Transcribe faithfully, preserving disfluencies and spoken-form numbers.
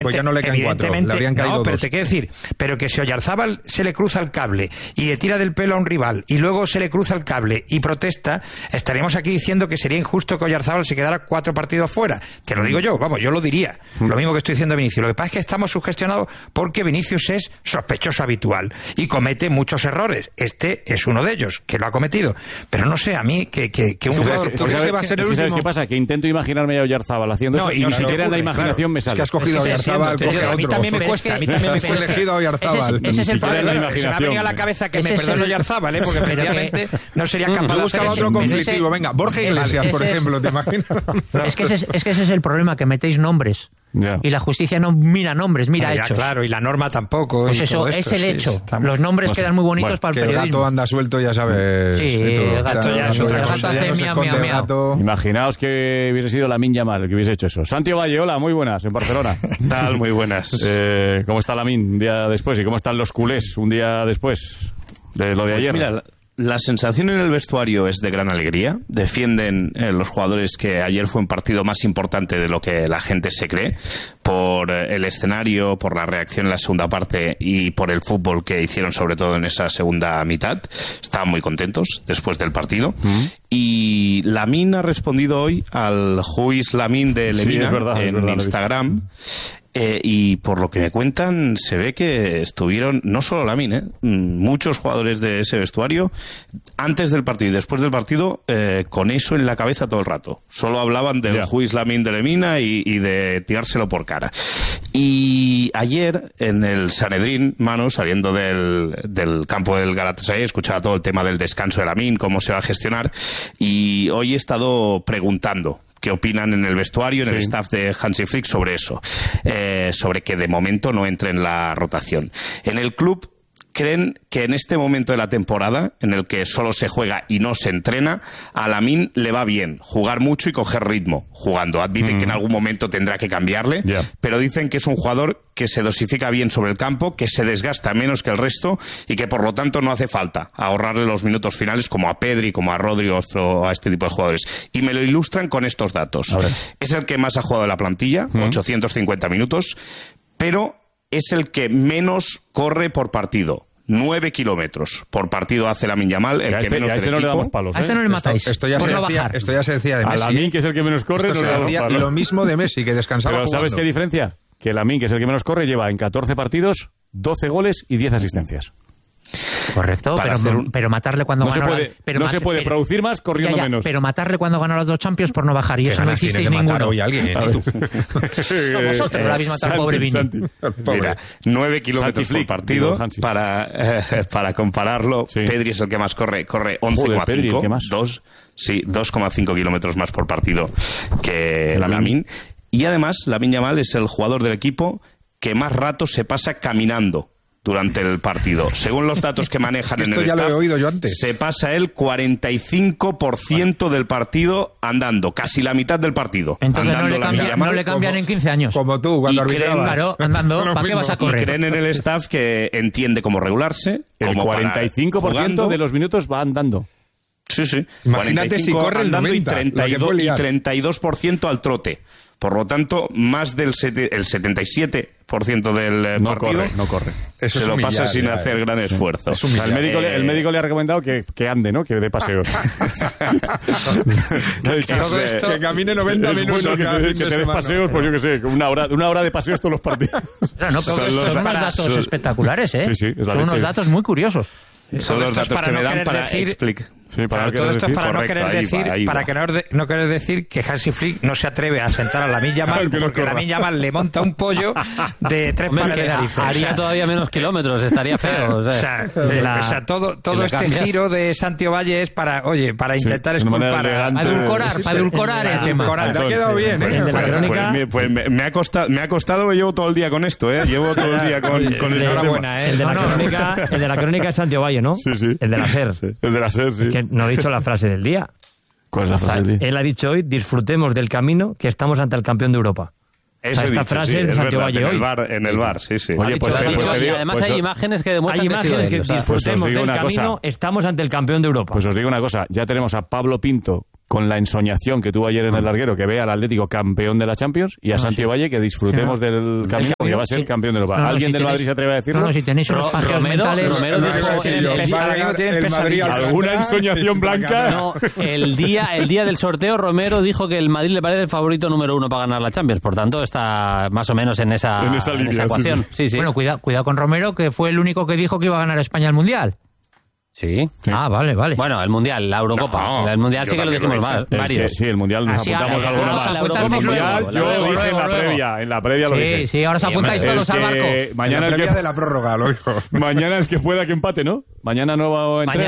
pues ya no le caen cuatro, le habrían caído no, pero dos. te quiero decir, pero que si Oyarzábal se le cruza el cable y le tira del pelo a un rival y luego se le cruza el cable y protesta, estaríamos aquí diciendo que sería injusto que Oyarzábal se quedara cuatro partidos fuera. Te lo digo yo, vamos, yo lo diría. Lo mismo que estoy diciendo de Vinicius. Lo que pasa es que estamos sugestionados porque Vinicius es sospechoso habitual y comete muchos errores. Este es uno de ellos, que lo ha cometido. Pero no sé, a mí, que, que, que un jugador... ¿Tú crees que va a ser el último? ¿Sabes qué pasa? Que intento imaginarme a Oyarzábal haciendo no, eso y no ni siquiera en la ocurre, imaginación claro. me sale. Es que has cogido a Oyarzábal, coge a otro. A mí también me cuesta, a mí también me cuesta. Has elegido a Oyarzábal. Ese, ese es el problema. La Se me ha venido a la cabeza que me perdone Oyarzábal, ¿eh? Porque efectivamente no sería capaz de hacer buscaba otro conflictivo. Venga, Borja Iglesias, por ejemplo, ¿te imaginas? Es que ese es, es que ese es el problema, que metéis nombres. Ya. Y la justicia no mira nombres, mira ya, hechos. Claro, y la norma tampoco. Pues y eso, todo es esto, el sí, hecho. estamos... Los nombres no sé. quedan muy bonitos Bueno, para el Que el periodismo. gato anda suelto, ya sabes. Sí, Esto, el gato ya es otra ya cosa, no ya se no esconde hace el miau, gato. Imaginaos que hubiese sido Lamine Yamal, que hubiese hecho eso. Santi Valle, hola, muy buenas, en Barcelona. ¿Qué tal? Muy buenas. Eh, ¿Cómo está Lamine un día después? ¿Y cómo están los culés un día después de lo de ayer? Pues mira, la, la sensación en el vestuario es de gran alegría. Defienden eh, los jugadores que ayer fue un partido más importante de lo que la gente se cree, por eh, el escenario, por la reacción en la segunda parte y por el fútbol que hicieron, sobre todo en esa segunda mitad. Estaban muy contentos después del partido. Uh-huh. Y Lamine ha respondido hoy al Juiz Lamine de Lemina, sí, es verdad, en es verdad, Instagram. Eh, y por lo que me cuentan, se ve que estuvieron, no solo Lamine, ¿eh? muchos jugadores de ese vestuario, antes del partido y después del partido, eh, con eso en la cabeza todo el rato. Solo hablaban del yeah. Juiz Lamine de Lemina y, y de tirárselo por cara. Y ayer, en el Sanedrín, Manu, saliendo del, del campo del Galatasaray, escuchaba todo el tema del descanso de Lamine, cómo se va a gestionar, y hoy he estado preguntando qué opinan en el vestuario, en sí. el staff de Hansi Flick sobre eso, eh, sobre que de momento no entre en la rotación. En el club creen que en este momento de la temporada, en el que solo se juega y no se entrena, a Lamine le va bien jugar mucho y coger ritmo jugando. Admiten mm. que en algún momento tendrá que cambiarle, yeah. pero dicen que es un jugador que se dosifica bien sobre el campo, que se desgasta menos que el resto y que por lo tanto no hace falta ahorrarle los minutos finales como a Pedri, como a Rodri o a este tipo de jugadores. Y me lo ilustran con estos datos. Es el que más ha jugado de la plantilla, mm. ochocientos cincuenta minutos, pero es el que menos corre por partido. Nueve kilómetros por partido hace Lamine Yamal, el a que este, menos a este no le damos palos, ¿eh? A este no le matáis. Esto, esto, ya se no decía, esto ya se decía de Messi. A Lamine, que es el que menos corre, esto no le damos palos. Lo mismo de Messi, que descansaba Pero jugando. ¿sabes qué diferencia? Que Lamine, que es el que menos corre, lleva en catorce partidos doce goles y diez asistencias. Correcto, pero, un... pero matarle cuando no ganó se puede, las... pero no mat... se puede pero... producir más corriendo ya, ya, menos. Pero matarle cuando ganó las dos Champions por no bajar, y eso no hicisteis ninguno. Hoy alguien, ¿eh? Tú. No, vosotros lo habéis matado al pobre Vini. Mira, nueve kilómetros por partido, para, eh, para compararlo, sí. Pedri es el que más corre, corre once coma cinco, dos, sí, dos coma cinco kilómetros más por partido que Lamine. Y además, Lamine Yamal es el jugador del equipo que más rato se pasa caminando durante el partido. Según los datos que manejan en el ya staff, lo he oído yo antes. Se pasa el cuarenta y cinco por ciento del partido andando, casi la mitad del partido. Entonces andando no, le cambia, no le cambian como, en quince años. Como tú, cuando arbitrabas. Claro, andando, ¿para qué vas a correr? Y creen en el staff que entiende cómo regularse. El cómo cuarenta y cinco por ciento de los minutos va andando. Sí, sí. Imagínate si corre el noventa, y treinta y dos, y treinta y dos por ciento al trote. Por lo tanto, más del sete, el setenta y siete por ciento del no partido corre, no corre. Eso se lo humillar, pasa sin ya, hacer eh. gran sí. esfuerzo. Es humillar, el, médico, eh... el médico le ha recomendado que, que ande, ¿no? Que dé paseos. Todo esto, que camine noventa minutos. Bueno, que, se, que te des paseos, pues yo qué sé, una hora, una hora de paseos todos los partidos. Claro, no, pero estos son unos datos son... espectaculares, ¿eh? Sí, sí, es la son leche. unos datos muy curiosos. Son los datos que me dan para explicar. Sí, para todo esto es para Correcto, no querer decir, va, para que no, no querer decir que Hansi Flick no se atreve a sentar a Lamine Yamal porque Lamine Yamal le monta un pollo de tres Hombre, pares de narices. Haría todavía menos kilómetros, estaría feo. O sea, o sea, de, la, o sea todo, todo este cambias. giro de Santi Valle es para, oye, para intentar sí, esculpar, a edulcorar, para edulcorar el tema. Te ha quedado bien, ¿eh? Pues, crónica... pues, pues me, me ha costado, me ha costado, llevo todo el día con esto, ¿eh? Llevo todo el día con, con el enhorabuena, ¿eh? El de la crónica, el de la crónica es Santi Valle, ¿no? Sí, sí. El de la SER. Sí. El de la SER, sí. Que no ha dicho la frase del día. ¿Cuál es la frase del día? Él ha dicho hoy, disfrutemos del camino, que estamos ante el campeón de Europa. Eso o sea, esta dicho, frase sí, es de Santi Valle en hoy. El bar, en el bar, sí, sí. Oye, pues, dicho, te, pues dicho, te digo, y además pues hay imágenes que demuestran hay imágenes que, que, que disfrutemos pues del una camino, cosa. Estamos ante el campeón de Europa. Pues os digo una cosa, ya tenemos a Pablo Pinto con la ensoñación que tuvo ayer en el larguero, que ve al Atlético campeón de la Champions, y a no, Santi sí. Valle que disfrutemos no. del camino. va a ser Sí. campeón de Europa. No, no, ¿Alguien si del tenéis- Madrid se atreve a decirlo? No, no, si tenéis unos Ro- pajeos Romero- mentales... Romero No, dijo- no, sí, yo, el- va a- el- tienen el Madrid pesadillas. Alcántara ¿Alguna ensoñación y- blanca? No, el día, el día del sorteo, Romero dijo que el Madrid le parece el favorito número uno para ganar la Champions. Por tanto, está más o menos en esa, En esa línea, sí, ecuación. sí. Sí, sí. Bueno, cuidado, cuidado con Romero, que fue el único que dijo que iba a ganar España el Mundial. Sí. Ah, vale, vale. Bueno, el Mundial, la Eurocopa. No, el Mundial yo sí que lo también dijimos lo más, dije. El varios. que- sí, el Mundial nos Así, apuntamos ahora, alguna ahora más. os apuntáis El luego, Mundial luego, yo luego, dije en la luego. previa, en la previa lo Sí, dije. sí, ahora os apuntáis El todos al que barco. Mañana Mañana la el previa que de la prórroga, lo dijo. mañana es que pueda que empate, ¿no? Mañana no va a entrega.